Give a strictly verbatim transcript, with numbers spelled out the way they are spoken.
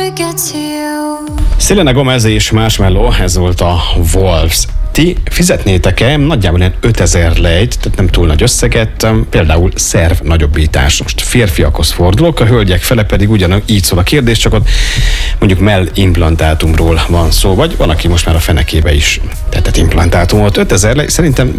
Selena Gomez és Marshmello, ez volt a Wolves. Ti fizetnétek-e nagyjából ilyen ötezer lejt, tehát nem túl nagy összeget, például szerv nagyobbítás? Most férfiakhoz fordulok, a hölgyek fele pedig ugyanúgy így szól a kérdés, csak ott mondjuk mellimplantátumról van szó, vagy van, aki most már a fenekébe is tetett implantátumot. ötezer lej, szerintem